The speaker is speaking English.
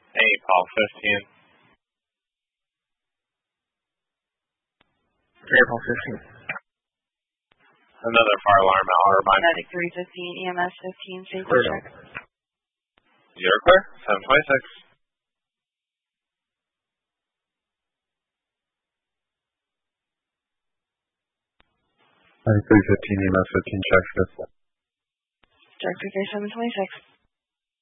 Hey, Paul 15. Airport 15. Another fire alarm out. Irvine. Medic 315, EMS 15, safety check. You're clear. 726. Medic 315, EMS 15, check 5th. Director K 726.